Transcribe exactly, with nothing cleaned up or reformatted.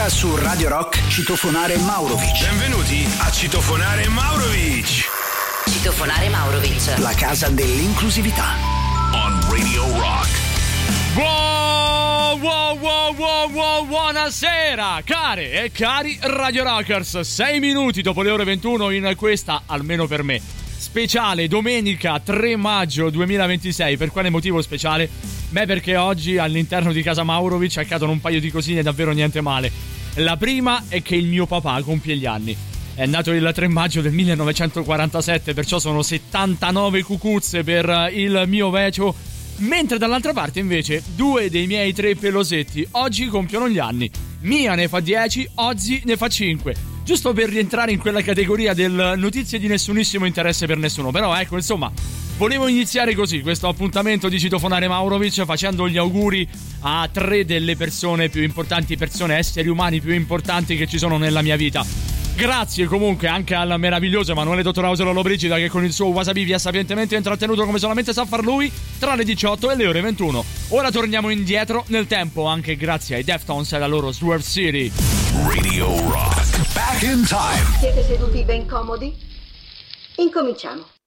su Radio Rock Citofonare Maurovic. Benvenuti a Citofonare Maurovic. Citofonare Maurovic, la casa dell'inclusività. On Radio Rock. Wow, wow, wow, wow, wow, buonasera care e cari Radio Rockers. Sei minuti dopo le ore ventuno in questa, almeno per me, speciale domenica tre maggio duemilaventisei. Per quale motivo speciale? Beh, perché oggi all'interno di casa Maurovic accadono un paio di cosine davvero niente male. La prima è che il mio papà compie gli anni. È nato il tre maggio del millenovecentoquarantasette, perciò sono settantanove cucuzze per il mio vecchio. Mentre dall'altra parte invece due dei miei tre pelosetti oggi compiono gli anni. Mia ne fa dieci, Ozzy ne fa cinque. Giusto per rientrare in quella categoria del notizie di nessunissimo interesse per nessuno. Però ecco, insomma, volevo iniziare così questo appuntamento di Citofonare Maurovic facendo gli auguri a tre delle persone più importanti, persone, esseri umani più importanti che ci sono nella mia vita. Grazie comunque anche al meraviglioso Emanuele Dottorauso Lollobrigida, che con il suo wasabi vi ha sapientemente intrattenuto come solamente sa far lui tra le diciotto e le ore ventuno. Ora torniamo indietro nel tempo, anche grazie ai Deftones e alla loro Swerve City. Radio Rock. Back in time. Siete seduti ben comodi? Incominciamo.